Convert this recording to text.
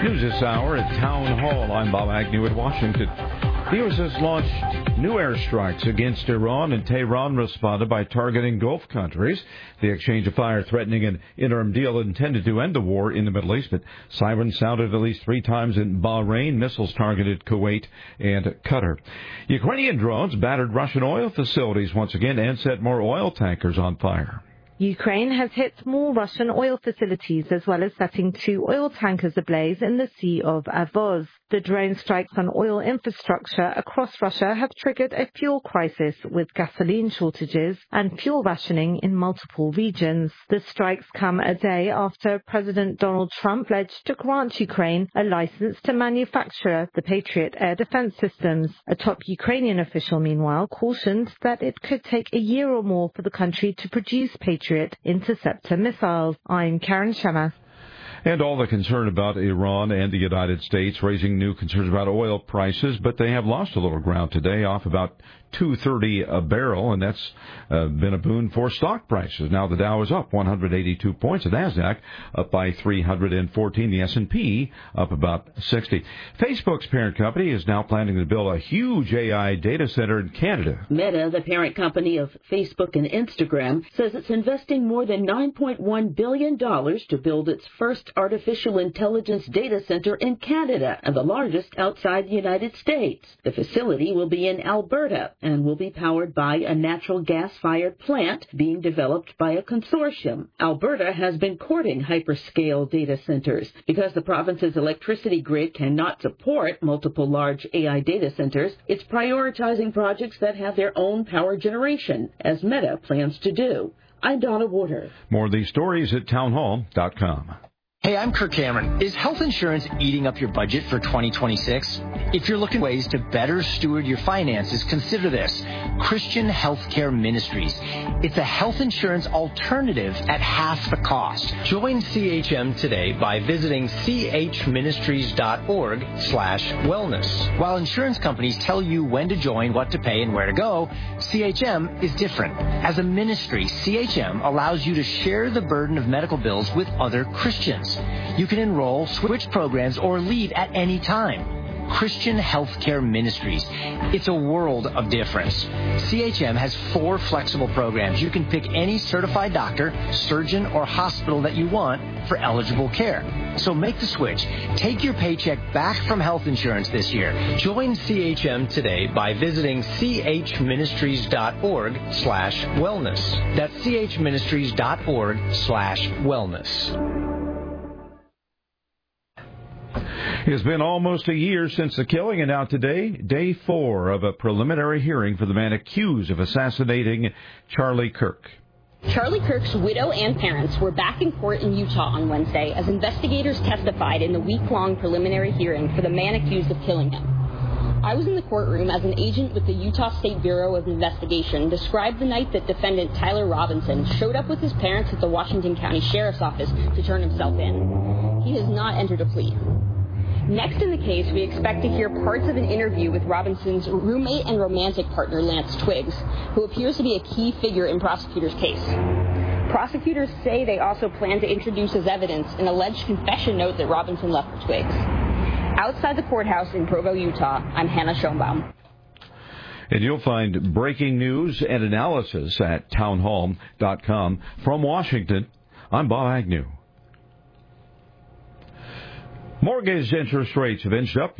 News this hour at Town Hall. I'm Bob Agnew at Washington. The U.S. has launched new airstrikes against Iran, and Tehran responded by targeting Gulf countries. The exchange of fire threatening an interim deal intended to end the war in the Middle East, but sirens sounded at least 3 times in Bahrain. Missiles targeted Kuwait and Qatar. Ukrainian drones battered Russian oil facilities once again and set more oil tankers on fire. Ukraine has hit more Russian oil facilities as well as setting 2 oil tankers ablaze in the Sea of Azov. The drone strikes on oil infrastructure across Russia have triggered a fuel crisis with gasoline shortages and fuel rationing in multiple regions. The strikes come a day after President Donald Trump pledged to grant Ukraine a license to manufacture the Patriot air defense systems. A top Ukrainian official, meanwhile, cautioned that it could take a year or more for the country to produce Patriot interceptor missiles. I'm Karen Shema. And all the concern about Iran and the United States raising new concerns about oil prices, but they have lost a little ground today, off about $2.30 a barrel, and that's been a boon for stock prices. Now the Dow is up 182 points, the Nasdaq up by 314, the S&P up about 60. Facebook's parent company is now planning to build a huge AI data center in Canada. Meta, the parent company of Facebook and Instagram, says it's investing more than $9.1 billion to build its first artificial intelligence data center in Canada, and the largest outside the United States. The facility will be in Alberta and will be powered by a natural gas-fired plant being developed by a consortium. Alberta has been courting hyperscale data centers because the province's electricity grid cannot support multiple large AI data centers. It's prioritizing projects that have their own power generation, as Meta plans to do. I'm Donna Water. More of these stories at townhall.com. Hey, I'm Kirk Cameron. Is health insurance eating up your budget for 2026? If you're looking for ways to better steward your finances, consider this: Christian Healthcare Ministries. It's a health insurance alternative at half the cost. Join CHM today by visiting chministries.org/wellness. While insurance companies tell you when to join, what to pay, and where to go, CHM is different. As a ministry, CHM allows you to share the burden of medical bills with other Christians. You can enroll, switch programs, or leave at any time. Christian Healthcare Ministries. It's a world of difference. CHM has 4 flexible programs. You can pick any certified doctor, surgeon, or hospital that you want for eligible care. So make the switch. Take your paycheck back from health insurance this year. Join CHM today by visiting chministries.org/wellness. That's chministries.org/wellness. It's been almost a year since the killing, and now today, day 4 of a preliminary hearing for the man accused of assassinating Charlie Kirk. Charlie Kirk's widow and parents were back in court in Utah on Wednesday as investigators testified in the week-long preliminary hearing for the man accused of killing him. I was in the courtroom as an agent with the Utah State Bureau of Investigation described the night that defendant Tyler Robinson showed up with his parents at the Washington County Sheriff's Office to turn himself in. He has not entered a plea. Next in the case, we expect to hear parts of an interview with Robinson's roommate and romantic partner, Lance Twiggs, who appears to be a key figure in prosecutors' case. Prosecutors say they also plan to introduce as evidence an alleged confession note that Robinson left for Twiggs. Outside the courthouse in Provo, Utah, I'm Hannah Schoenbaum. And you'll find breaking news and analysis at townhall.com. From Washington, I'm Bob Agnew. Mortgage interest rates have inched up